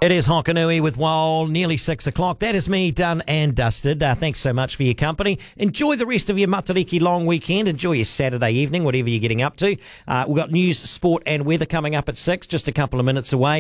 It is Hokanui with Wal, nearly 6 o'clock. That is me, done and dusted. Thanks so much for your company. Enjoy the rest of your Matariki long weekend. Enjoy your Saturday evening, whatever you're getting up to. We've got news, sport and weather coming up at 6, just a couple of minutes away.